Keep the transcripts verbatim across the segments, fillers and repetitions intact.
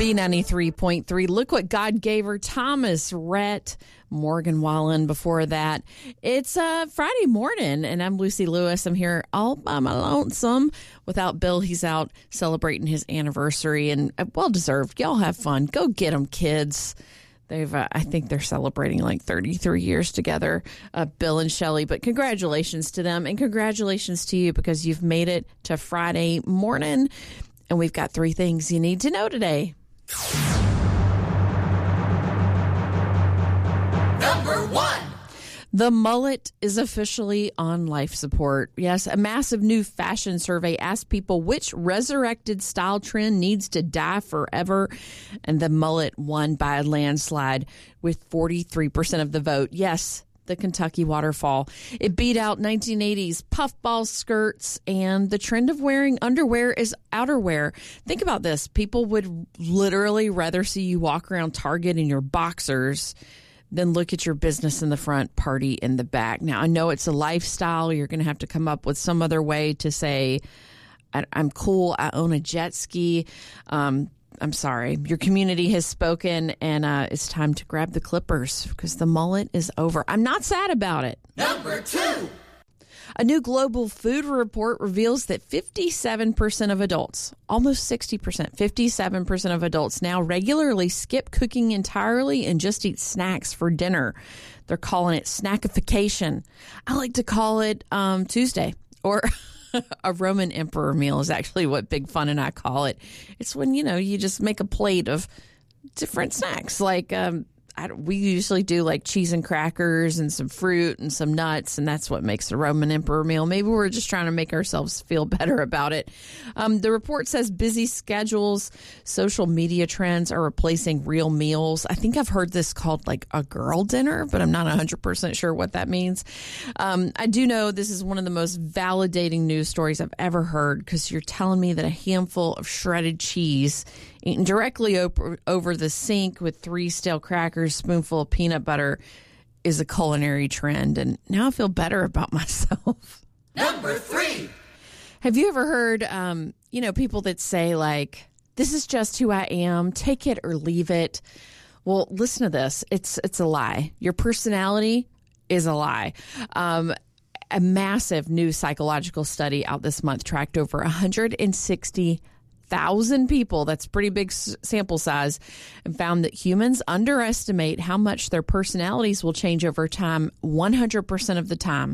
B ninety-three point three. Look what God gave her. Thomas Rhett, Morgan Wallen before that. It's uh, Friday morning, and I'm Lucy Lewis. I'm here all by my lonesome without Bill. He's out celebrating his anniversary, and uh, well-deserved. Y'all have fun. Go get them, kids. They've, uh, I think they're celebrating like thirty-three years together, uh, Bill and Shelley. But congratulations to them, and congratulations to you because you've made it to Friday morning. And we've got three things you need to know today. Number one. The mullet is officially on life support. Yes, a massive new fashion survey asked people which resurrected style trend needs to die forever. And the mullet won by a landslide with forty-three percent of the vote. Yes, the Kentucky waterfall. It beat out nineteen eighties puffball skirts and the trend of wearing underwear as outerwear. Think about this. People would literally rather see you walk around Target in your boxers than look at your business in the front, party in the back. Now, I know it's a lifestyle. You're going to have to come up with some other way to say, I'm cool. I own a jet ski. Um, I'm sorry. Your community has spoken, and uh, it's time to grab the clippers because the mullet is over. I'm not sad about it. Number two. A new global food report reveals that fifty-seven percent of adults, almost sixty percent, fifty-seven percent of adults now regularly skip cooking entirely and just eat snacks for dinner. They're calling it snackification. I like to call it um, Tuesday or a Roman emperor meal is actually what Big Fun and I call it. It's when, you know, you just make a plate of different snacks like um I don't, we usually do like cheese and crackers and some fruit and some nuts, and that's what makes the Roman Emperor meal. Maybe we're just trying to make ourselves feel better about it. Um, the report says busy schedules, social media trends are replacing real meals. I think I've heard this called like a girl dinner, but I'm not one hundred percent sure what that means. Um, I do know this is one of the most validating news stories I've ever heard because you're telling me that a handful of shredded cheese eaten directly over, over the sink with three stale crackers, spoonful of peanut butter is a culinary trend. And now I feel better about myself. Number three. Have you ever heard, um, you know, people that say like, this is just who I am, take it or leave it? Well, listen to this. It's, it's a lie. Your personality is a lie. Um, a massive new psychological study out this month tracked over one hundred sixty thousand people, that's pretty big s- sample size, and found that humans underestimate how much their personalities will change over time one hundred percent of the time.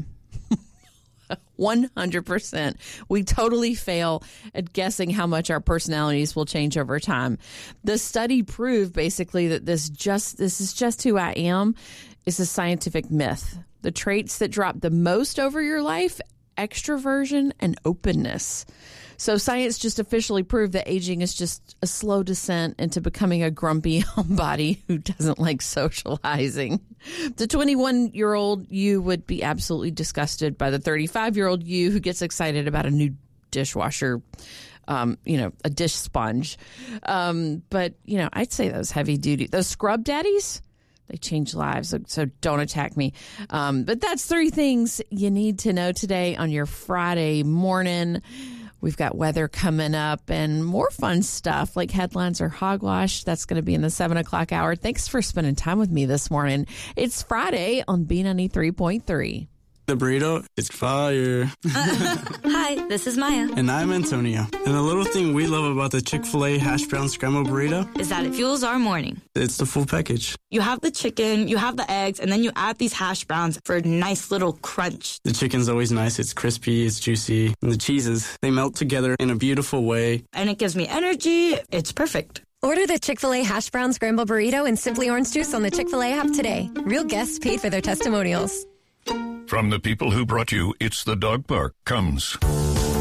one hundred percent. We totally fail at guessing how much our personalities will change over time. The study proved basically that this just this is just who I am is a scientific myth. The traits that drop the most over your life, extroversion and openness. So science just officially proved that aging is just a slow descent into becoming a grumpy homebody who doesn't like socializing. The twenty-one-year-old you would be absolutely disgusted by the thirty-five-year-old you who gets excited about a new dishwasher, um, you know, a dish sponge. Um, but, you know, I'd say those heavy duty, those scrub daddies, they change lives, so don't attack me. Um, but that's three things you need to know today on your Friday morning. We've got weather coming up and more fun stuff like headlines or hogwash. That's going to be in the seven o'clock hour. Thanks for spending time with me this morning. It's Friday on B ninety-three point three. The burrito is fire. Hi, this is Maya. And I'm Antonio. And the little thing we love about the Chick-fil-A hash brown scrambled burrito is that it fuels our morning. It's the full package. You have the chicken, you have the eggs, and then you add these hash browns for a nice little crunch. The chicken's always nice. It's crispy, it's juicy. And the cheeses, they melt together in a beautiful way. And it gives me energy. It's perfect. Order the Chick-fil-A hash brown scrambled burrito and Simply Orange Juice on the Chick-fil-A app today. Real guests paid for their testimonials. From the people who brought you It's the Dog Park comes